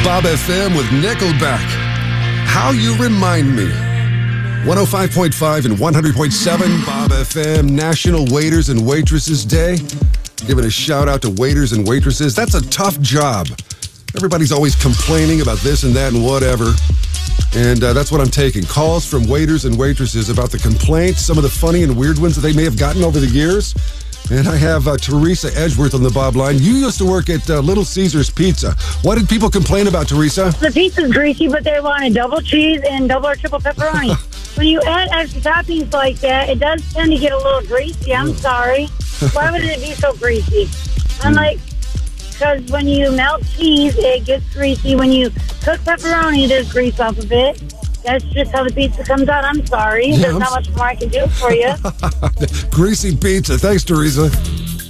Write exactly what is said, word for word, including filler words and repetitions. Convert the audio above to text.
Bob F M with Nickelback. How You Remind Me. one oh five point five and one hundred point seven Bob F M, National Waiters and Waitresses Day. Giving a shout out to waiters and waitresses. That's a tough job. Everybody's always complaining about this and that and whatever. And uh, that's what I'm taking. Calls from waiters and waitresses about the complaints, some of the funny and weird ones that they may have gotten over the years. And I have uh, Teresa Edgeworth on the Bob line. You used to work at uh, Little Caesars Pizza. What did people complain about, Teresa? The pizza's greasy, but they wanted double cheese and double or triple pepperoni. When you add extra toppings like that, it does tend to get a little greasy. I'm sorry. Why would it be so greasy? I'm like, because when you melt cheese, it gets greasy. When you cook pepperoni, there's grease off of it. That's just how the pizza comes out. I'm sorry. Yeah, There's I'm not much more I can do for you. Greasy pizza. Thanks, Teresa.